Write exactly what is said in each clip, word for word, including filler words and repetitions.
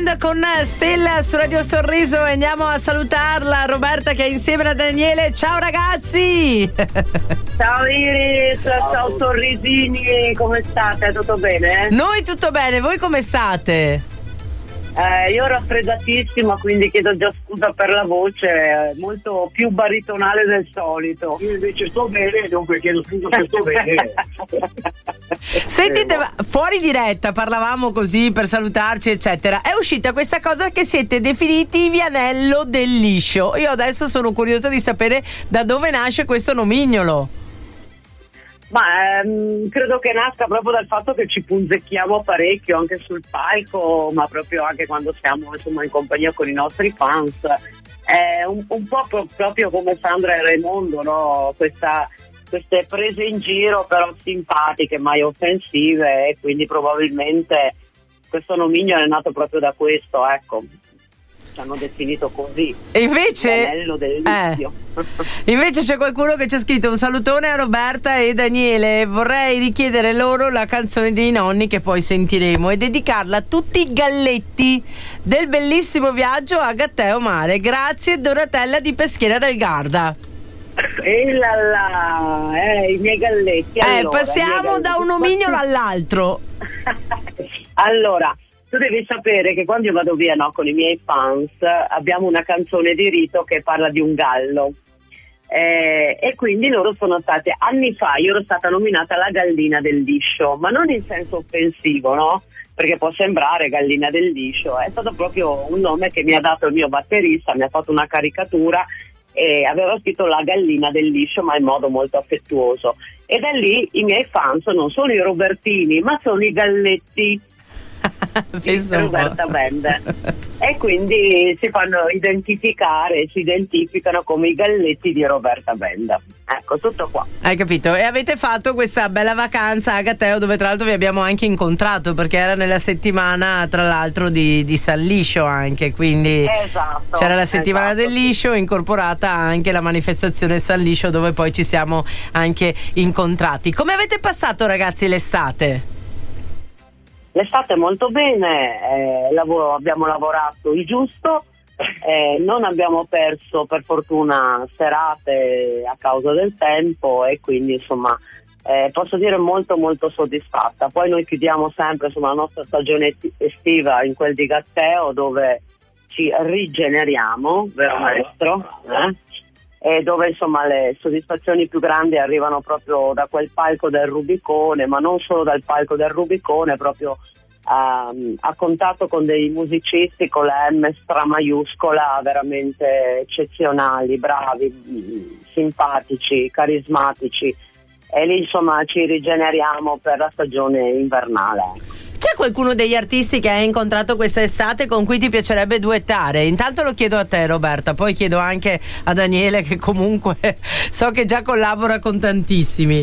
Band con Stella su Radio Sorriso e andiamo a salutarla, Roberta, che è insieme a Daniele. Ciao ragazzi! Ciao Iris, ciao, ciao Sorrisini, come state? Tutto bene? Noi tutto bene, voi come state? Eh, io raffreddatissima, quindi chiedo già scusa per la voce, molto più baritonale del solito. Io invece sto bene, dunque chiedo scusa se sto bene. Sentite, ma fuori diretta parlavamo così per salutarci eccetera, è uscita questa cosa che siete definiti Vianello del Liscio. Io adesso sono curiosa di sapere da dove nasce questo nomignolo. Ma ehm, credo che nasca proprio dal fatto che ci punzecchiamo parecchio anche sul palco, ma proprio anche quando siamo insomma in compagnia con i nostri fans. È un, un po' pro- proprio come Sandra e Raimondo, no? Questa, queste prese in giro però simpatiche, mai offensive, e quindi probabilmente questo nomignolo è nato proprio da questo, ecco. Ci hanno definito così. E invece eh, invece c'è qualcuno che ci ha scritto un salutone a Roberta e Daniele, vorrei richiedere loro la canzone dei nonni che poi sentiremo e dedicarla a tutti i galletti del bellissimo viaggio a Gatteo Mare. Grazie Donatella di Peschiera del Garda. E là là, eh, i miei galletti. Eh, allora, passiamo miei da un nomignolo all'altro. Allora, tu devi sapere che quando io vado via, no, con i miei fans, abbiamo una canzone di rito che parla di un gallo. Eh, e quindi loro sono state, anni fa io ero stata nominata la gallina del liscio, ma non in senso offensivo, no? Perché può sembrare gallina del liscio, è stato proprio un nome che mi ha dato il mio batterista, mi ha fatto una caricatura e aveva scritto la gallina del liscio, ma in modo molto affettuoso. E da lì i miei fans non sono i Robertini, ma sono i galletti di Roberta Band, e quindi si fanno identificare, si identificano come i galletti di Roberta Band. Ecco, tutto qua. Hai capito? E avete fatto questa bella vacanza a Gatteo, dove tra l'altro vi abbiamo anche incontrato, perché era nella settimana tra l'altro di, di San Liscio anche, quindi esatto, c'era la settimana esatto, del liscio, incorporata anche la manifestazione San Liscio, dove poi ci siamo anche incontrati. Come avete passato ragazzi l'estate? L'estate molto bene, eh, lavoro, abbiamo lavorato il giusto, eh, non abbiamo perso per fortuna serate a causa del tempo, e quindi insomma eh, posso dire molto molto soddisfatta. Poi noi chiudiamo sempre insomma la nostra stagione estiva in quel di Gatteo, dove ci rigeneriamo, vero maestro? Eh? E dove insomma le soddisfazioni più grandi arrivano proprio da quel palco del Rubicone, ma non solo dal palco del Rubicone, proprio a, a contatto con dei musicisti con la M stramaiuscola, veramente eccezionali, bravi, simpatici, carismatici, e lì insomma ci rigeneriamo per la stagione invernale. C'è qualcuno degli artisti che hai incontrato quest'estate con cui ti piacerebbe duettare? Intanto lo chiedo a te Roberta, poi chiedo anche a Daniele, che comunque so che già collabora con tantissimi.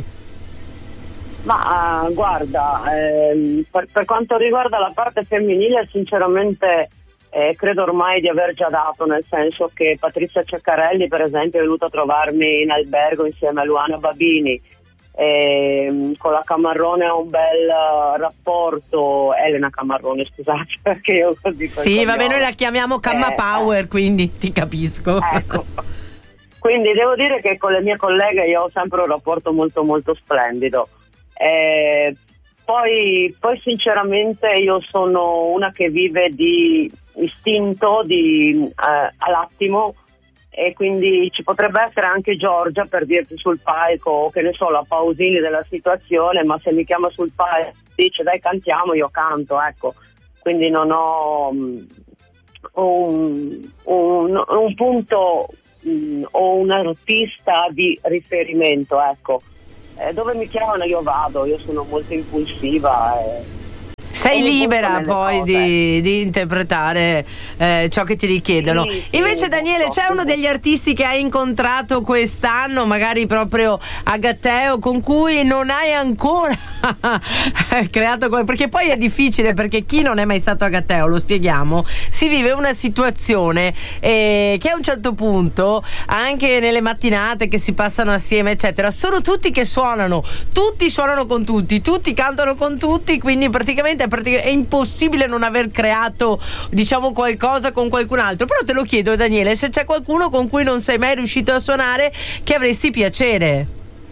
Ma uh, guarda, ehm, per, per quanto riguarda la parte femminile sinceramente eh, credo ormai di aver già dato, nel senso che Patrizia Ceccarelli per esempio è venuta a trovarmi in albergo insieme a Luana Babini. E, con la Camarrone ha un bel uh, rapporto. Elena Camarrone, scusate, perché io così sì, vabbè, noi la chiamiamo Camma eh, Power, eh. quindi ti capisco. Ecco. Quindi devo dire che con le mie colleghe io ho sempre un rapporto molto molto splendido. Eh, poi, poi sinceramente io sono una che vive di istinto, di eh, all'attimo, e quindi ci potrebbe essere anche Giorgia, per dirti, sul palco, o che ne so, la Pausini della situazione, ma se mi chiama sul palco dice dai cantiamo, io canto, ecco. Quindi non ho um, un, un, un punto um, o un artista di riferimento, ecco. Eh, dove mi chiamano io vado, io sono molto impulsiva e sei libera poi di, di interpretare eh, ciò che ti richiedono. Sì, sì, invece Daniele, c'è so, uno degli artisti che hai incontrato quest'anno, magari proprio a Gatteo, con cui non hai ancora creato come, perché poi è difficile, perché chi non è mai stato a Gatteo, lo spieghiamo, si vive una situazione eh, che a un certo punto, anche nelle mattinate che si passano assieme eccetera, sono tutti che suonano, tutti suonano con tutti, tutti cantano con tutti, quindi praticamente è, pratic- è impossibile non aver creato, diciamo, qualcosa con qualcun altro. Però te lo chiedo, Daniele, se c'è qualcuno con cui non sei mai riuscito a suonare che avresti piacere.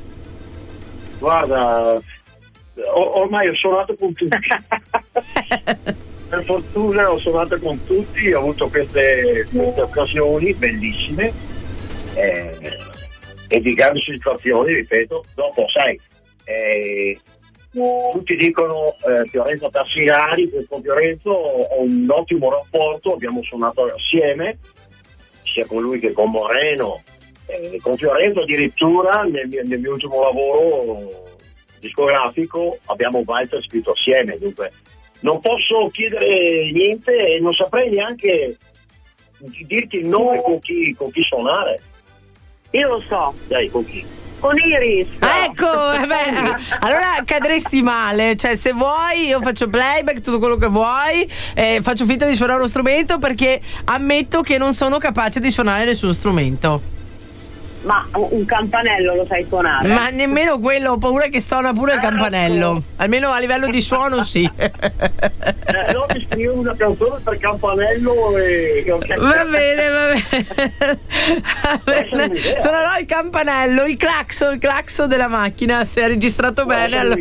Guarda, o- ormai ho suonato con tutti. Per fortuna ho suonato con tutti, ho avuto queste, queste occasioni bellissime eh, e di grandi soddisfazioni, ripeto. Dopo, sai, eh, tutti dicono eh, Fiorenzo Tassinari, con Fiorenzo ho un ottimo rapporto, abbiamo suonato assieme, sia con lui che con Moreno. Eh, con Fiorenzo addirittura nel mio, nel mio ultimo lavoro discografico abbiamo Walter scritto assieme, dunque non posso chiedere niente e non saprei neanche dirti il nome con chi, con chi suonare. Io lo so. Dai, con chi? Con Iris. Ecco, eh beh, allora cadresti male, cioè se vuoi io faccio playback, tutto quello che vuoi, eh, faccio finta di suonare uno strumento, perché ammetto che non sono capace di suonare nessun strumento. Ma un campanello lo sai suonare? Ma nemmeno quello, ho paura che suona pure il campanello. Almeno a livello di suono sì. Eh, no, mi scrivo una canzone per campanello e... Va bene, va bene. Va bene. Suonerò il campanello, il clacson, il clacson della macchina, se è registrato bene. Allora.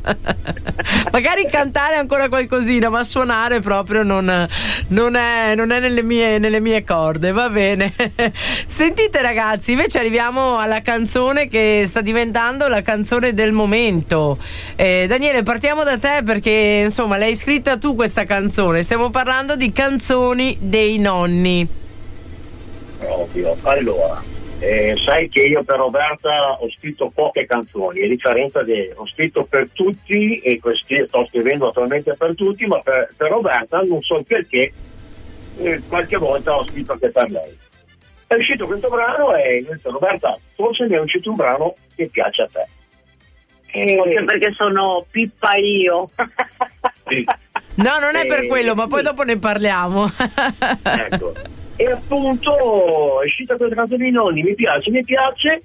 Magari cantare ancora qualcosina, ma suonare proprio non, non è, non è nelle mie, nelle mie corde, va bene. Sentite ragazzi, invece arriviamo alla canzone che sta diventando la canzone del momento. eh, Daniele, partiamo da te, perché insomma l'hai scritta tu questa canzone. Stiamo parlando di Canzoni dei nonni. Proprio, allora eh, sai che io per Roberta ho scritto poche canzoni, a differenza che ho scritto per tutti e questi sto scrivendo attualmente per tutti, ma per, per Roberta non so il perché eh, qualche volta ho scritto anche per lei. È uscito questo brano e io ho detto: Roberta, forse mi è uscito un brano che piace a te. E... Forse perché sono Pippa io. Sì. No, non è per e... quello, ma poi dopo ne parliamo. Ecco. E appunto è uscita questa canzone dei nonni, mi piace, mi piace,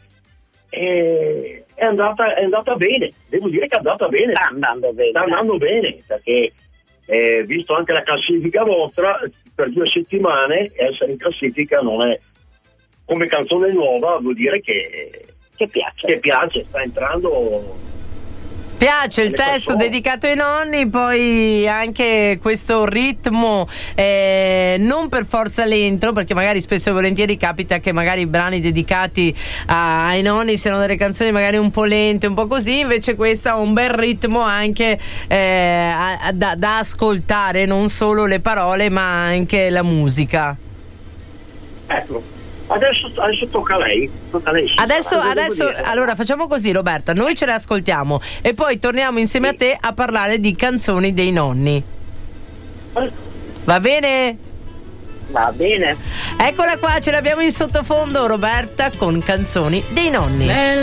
e è andata, è andata bene, devo dire che è andata bene. Sta andando bene. Sta andando bene, perché eh, visto anche la classifica vostra, per due settimane essere in classifica non è, come canzone nuova, vuol dire che, che piace. Che piace, sta entrando. Piace il testo dedicato ai nonni, poi anche questo ritmo eh, non per forza lento, perché magari spesso e volentieri capita che magari i brani dedicati a, ai nonni siano delle canzoni magari un po' lente, un po' così, invece questa ha un bel ritmo anche eh, a, da, da ascoltare, non solo le parole ma anche la musica. Ecco. Adesso, adesso tocca a lei, tocca a lei. Adesso, adesso allora facciamo così, Roberta, noi ce le ascoltiamo e poi torniamo insieme sì. a te a parlare di Canzoni dei nonni. Va bene? Va bene. Eccola qua, ce l'abbiamo in sottofondo, Roberta con Canzoni dei nonni.